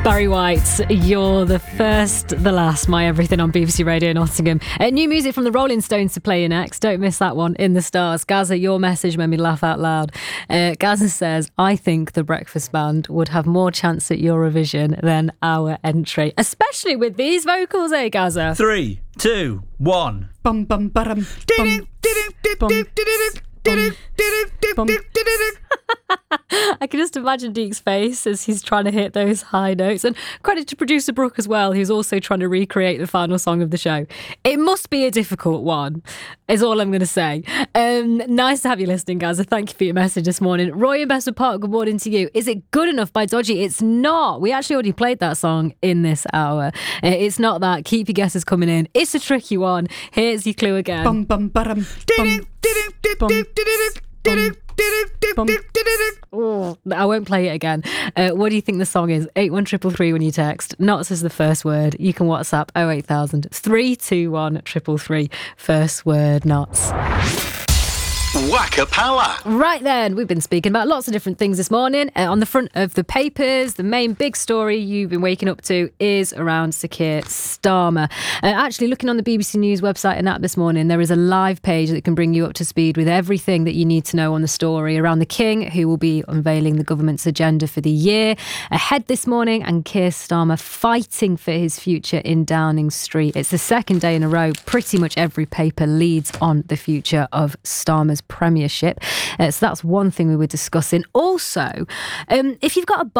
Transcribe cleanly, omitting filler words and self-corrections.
Barry White, You're the First, the Last, My Everything on BBC Radio Nottingham. New music from the Rolling Stones to play you next. Don't miss that one, In the Stars. Gaza, your message made me laugh out loud. Gaza says, I think the Breakfast Band would have more chance at Eurovision than our entry. Especially with these vocals, eh, Gaza? 3, 2, 1. Bum bum bum. I can just imagine Deke's face as he's trying to hit those high notes. And credit to producer Brooke as well, who's also trying to recreate the final song of the show. It must be a difficult one, is all I'm going to say. Nice to have you listening, guys. Thank you for your message this morning. Roy in Bestwood Park, good morning to you. Is it Good Enough by Dodgy? It's not. We actually already played that song in this hour. It's not that. Keep your guesses coming in. It's a tricky one. Here's your clue again. Bum bum bum. Oh, I won't play it again. What do you think the song is? 81333 when you text. Knots is the first word. You can WhatsApp 08000 321 333. First word, Knots. Wacka Power. Right then, we've been speaking about lots of different things this morning. On the front of the papers, the main big story you've been waking up to is around Sir Keir Starmer. Actually, looking on the BBC News website and app this morning, there is a live page that can bring you up to speed with everything that you need to know on the story around the King, who will be unveiling the government's agenda for the year ahead this morning, and Keir Starmer fighting for his future in Downing Street. It's the second day in a row. Pretty much every paper leads on the future of Starmer's premiership. So that's one thing we were discussing. Also, if you've got a